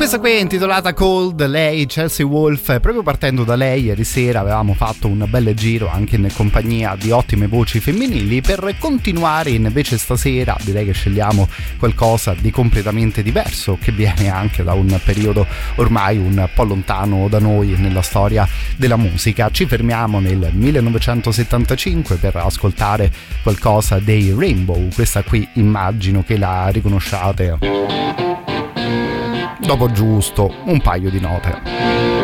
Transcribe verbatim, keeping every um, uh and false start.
Questa qui è intitolata Cold, lei Chelsea Wolfe. Proprio partendo da lei ieri sera avevamo fatto un bel giro anche in compagnia di ottime voci femminili. Per continuare invece stasera direi che scegliamo qualcosa di completamente diverso, che viene anche da un periodo ormai un po' lontano da noi nella storia della musica. Ci fermiamo nel millenovecentosettantacinque per ascoltare qualcosa dei Rainbow. Questa qui immagino che la riconosciate dopo giusto un paio di note.